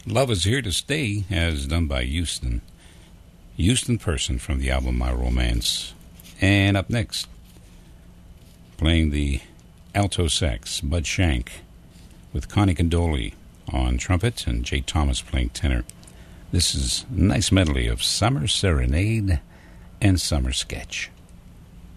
Love Is Here to Stay, as done by Houston Person from the album My Romance. And up next, playing the alto sax, Bud Shank, with Connie Condoli on trumpet and Jay Thomas playing tenor. This is a nice medley of Summer Serenade and Summer Sketch.